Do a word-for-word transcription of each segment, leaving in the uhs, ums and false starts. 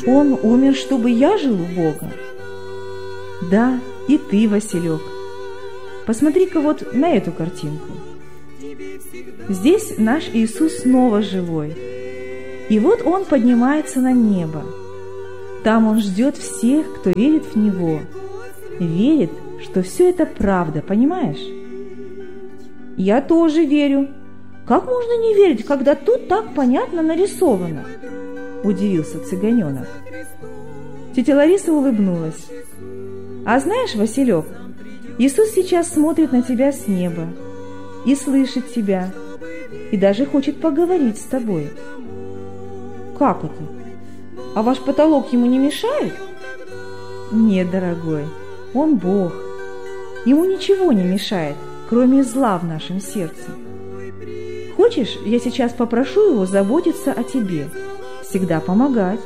Он умер, чтобы я жил у Бога. Да, и ты, Василек. Посмотри-ка вот на эту картинку. Здесь наш Иисус снова живой. И вот Он поднимается на небо. Там Он ждет всех, кто верит в Него. Верит, что все это правда, понимаешь? Я тоже верю. Как можно не верить, когда тут так понятно нарисовано? Удивился цыганенок. Тетя Лариса улыбнулась. А знаешь, Василек, Иисус сейчас смотрит на тебя с неба и слышит тебя, и даже хочет поговорить с тобой. Как это? А ваш потолок ему не мешает? Нет, дорогой, он Бог. Ему ничего не мешает, кроме зла в нашем сердце. Хочешь, я сейчас попрошу его заботиться о тебе, всегда помогать?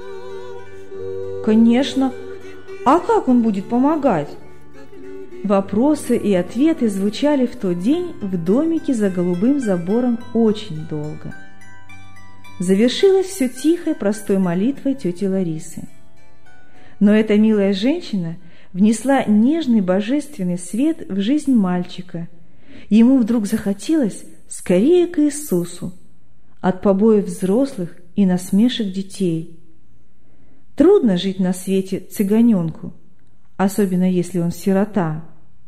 Конечно. А как он будет помогать? Вопросы и ответы звучали в тот день в домике за голубым забором очень долго. Завершилось все тихой, простой молитвой тети Ларисы. Но эта милая женщина внесла нежный божественный свет в жизнь мальчика. Ему вдруг захотелось скорее к Иисусу, от побоев взрослых и насмешек детей. Трудно жить на свете цыганенку, особенно если он сирота.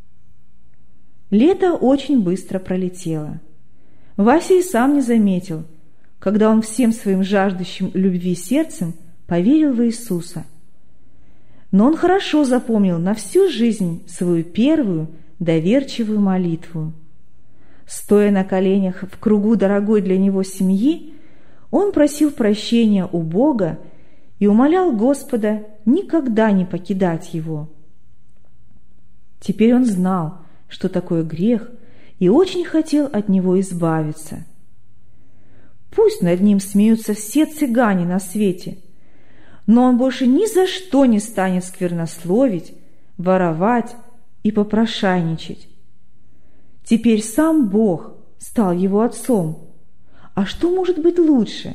Лето очень быстро пролетело. Вася и сам не заметил, когда он всем своим жаждущим любви сердцем поверил в Иисуса. Но он хорошо запомнил на всю жизнь свою первую доверчивую молитву. Стоя на коленях в кругу дорогой для него семьи, он просил прощения у Бога и умолял Господа никогда не покидать его. Теперь он знал, что такое грех, и очень хотел от него избавиться. Пусть над ним смеются все цыгане на свете, но он больше ни за что не станет сквернословить, воровать и попрошайничать. Теперь сам Бог стал его отцом. А что может быть лучше?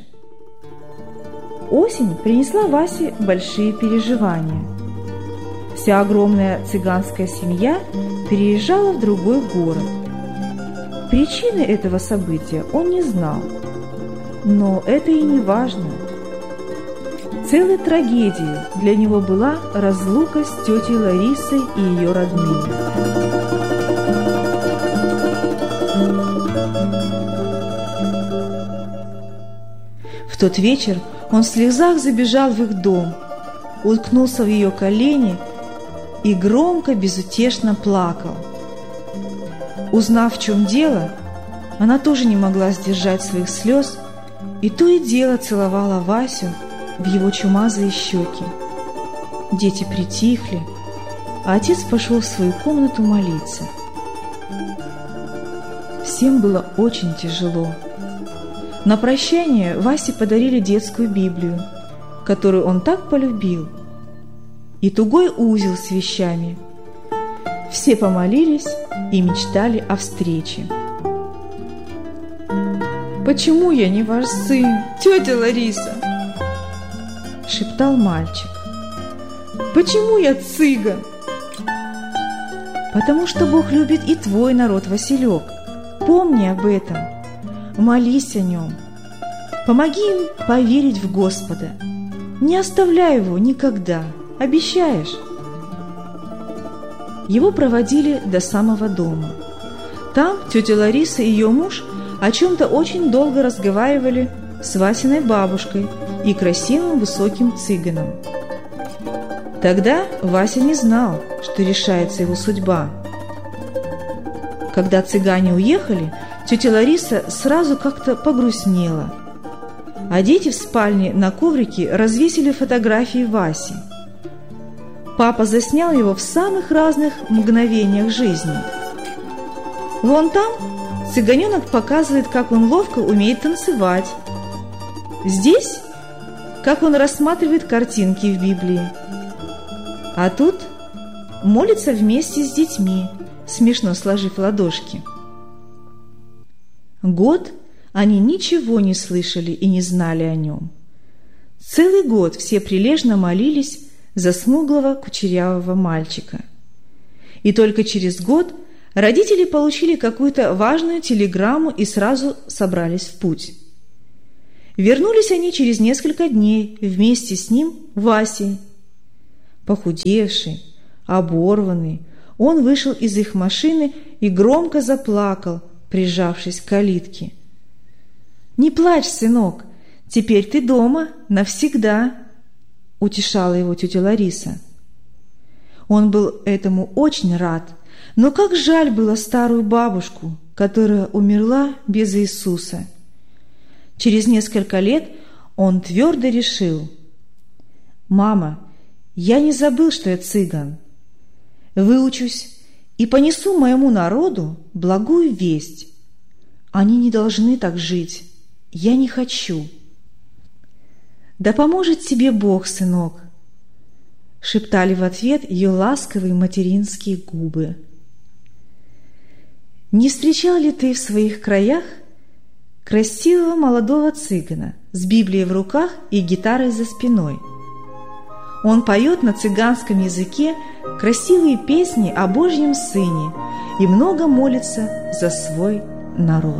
Осень принесла Васе большие переживания. Вся огромная цыганская семья переезжала в другой город. Причины этого события он не знал, но это и не важно. Целой трагедией для него была разлука с тетей Ларисой и ее родными. В тот вечер он в слезах забежал в их дом, уткнулся в ее колени и громко, безутешно плакал. Узнав, в чем дело, она тоже не могла сдержать своих слез и то и дело целовала Васю в его чумазые щеки. Дети притихли, а отец пошел в свою комнату молиться. Всем было очень тяжело. На прощание Васе подарили детскую Библию, которую он так полюбил, и тугой узел с вещами. Все помолились и мечтали о встрече. «Почему я не ваш сын, тетя Лариса?» — шептал мальчик. «Почему я цыган?» «Потому что Бог любит и твой народ, Василек. Помни об этом. Молись о нем. Помоги им поверить в Господа. Не оставляй его никогда. Обещаешь?» Его проводили до самого дома. Там тетя Лариса и ее муж о чем-то очень долго разговаривали с Васиной бабушкой и красивым высоким цыганом. Тогда Вася не знал, что решается его судьба. Когда цыгане уехали, тетя Лариса сразу как-то погрустнела, а дети в спальне на коврике развесили фотографии Васи. Папа заснял его в самых разных мгновениях жизни. Вон там цыганенок показывает, как он ловко умеет танцевать. Здесь, как он рассматривает картинки в Библии. А тут молится вместе с детьми, смешно сложив ладошки. Год они ничего не слышали и не знали о нем. Целый год все прилежно молились за смуглого кучерявого мальчика. И только через год родители получили какую-то важную телеграмму и сразу собрались в путь. Вернулись они через несколько дней вместе с ним Васей. Похудевший, оборванный, он вышел из их машины и громко заплакал, прижавшись к калитке. «Не плачь, сынок, теперь ты дома навсегда», — утешала его тетя Лариса. Он был этому очень рад, но как жаль было старую бабушку, которая умерла без Иисуса. Через несколько лет он твердо решил: «Мама, я не забыл, что я цыган. Выучусь и понесу моему народу благую весть. Они не должны так жить. Я не хочу». «Да поможет тебе Бог, сынок», — шептали в ответ ее ласковые материнские губы. Не встречал ли ты в своих краях красивого молодого цыгана с Библией в руках и гитарой за спиной? Он поет на цыганском языке красивые песни о Божьем Сыне и много молится за свой народ.